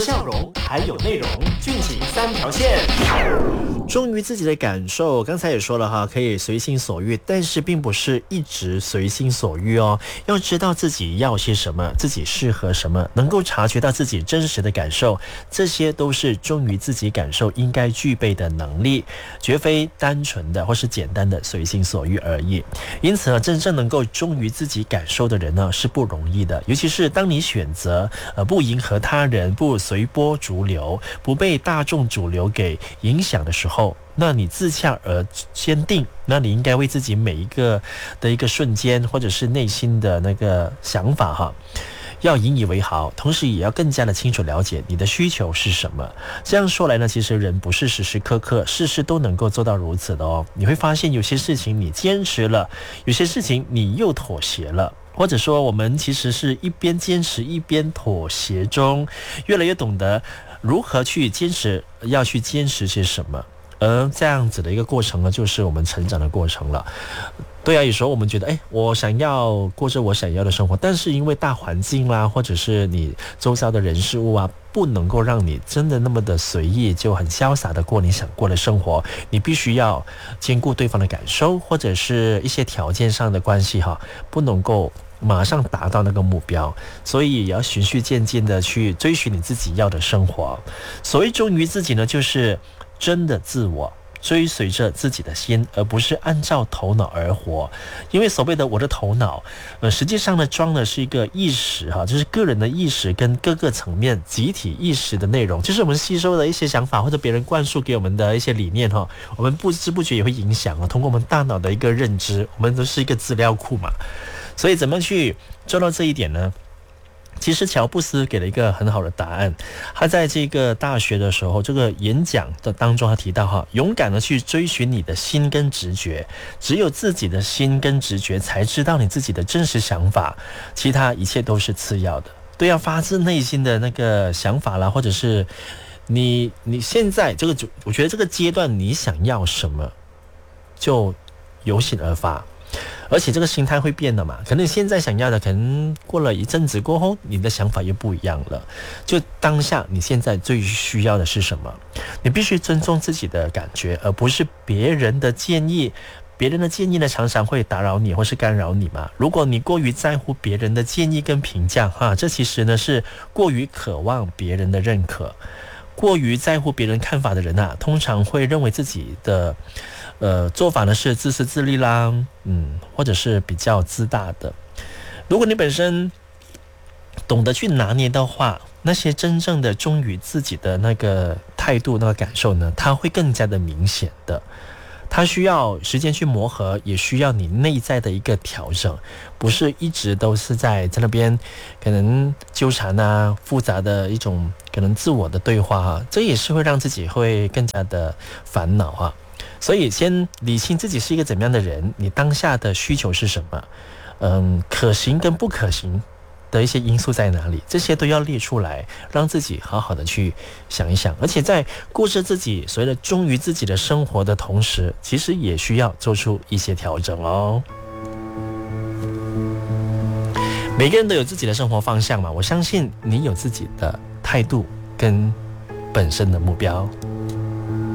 笑容，还有内容，剧情3条线。忠于自己的感受，刚才也说了哈，可以随心所欲，但是并不是一直随心所欲哦。要知道自己要些什么，自己适合什么，能够察觉到自己真实的感受，这些都是忠于自己感受应该具备的能力，绝非单纯的或是简单的随心所欲而已。因此呢，真正能够忠于自己感受的人呢，是不容易的。尤其是当你选择不迎合他人，不随波逐流，不被大众主流给影响的时候，那你自洽而坚定，那你应该为自己每一个的一个瞬间，或者是内心的那个想法哈，要引以为豪，同时也要更加的清楚了解你的需求是什么。这样说来呢，其实人不是时时刻刻事事都能够做到如此的哦。你会发现有些事情你坚持了，有些事情你又妥协了，或者说我们其实是一边坚持一边妥协中，越来越懂得如何去坚持，要去坚持些什么。而这样子的一个过程呢，就是我们成长的过程了。对啊，有时候我们觉得我想要过着我想要的生活，但是因为大环境啦，或者是你周遭的人事物啊，不能够让你真的那么的随意，就很潇洒的过你想过的生活。你必须要兼顾对方的感受，或者是一些条件上的关系哈，不能够马上达到那个目标，所以也要循序渐进的去追寻你自己要的生活。所谓忠于自己呢，就是真的自我，追随着自己的心，而不是按照头脑而活。因为所谓的我的头脑，实际上呢装的是一个意识哈，就是个人的意识跟各个层面集体意识的内容，就是我们吸收的一些想法或者别人灌输给我们的一些理念哈，我们不知不觉也会影响啊，通过我们大脑的一个认知，我们都是一个资料库嘛。所以怎么去做到这一点呢？其实乔布斯给了一个很好的答案。他在这个大学的时候，这个演讲的当中，他提到哈，勇敢的去追寻你的心跟直觉，只有自己的心跟直觉才知道你自己的真实想法，其他一切都是次要的。对啊，发自内心的那个想法啦，或者是你现在这个，我觉得这个阶段你想要什么，就由心而发。而且这个心态会变的嘛，可能你现在想要的，可能过了一阵子过后，你的想法又不一样了。就当下你现在最需要的是什么？你必须尊重自己的感觉，而不是别人的建议。别人的建议呢，常常会打扰你或是干扰你嘛。如果你过于在乎别人的建议跟评价哈，这其实呢是过于渴望别人的认可。过于在乎别人看法的人啊，通常会认为自己的做法呢是自私自利啦，或者是比较自大的。如果你本身懂得去拿捏的话，那些真正的忠于自己的那个态度、那个感受呢，它会更加的明显的。它需要时间去磨合，也需要你内在的一个调整，不是一直都是在那边可能纠缠啊，复杂的一种可能自我的对话啊，这也是会让自己会更加的烦恼啊。所以先理清自己是一个怎么样的人，你当下的需求是什么，可行跟不可行的一些因素在哪里，这些都要列出来，让自己好好的去想一想。而且在过着自己所谓的忠于自己的生活的同时，其实也需要做出一些调整哦。每个人都有自己的生活方向嘛，我相信你有自己的态度跟本身的目标。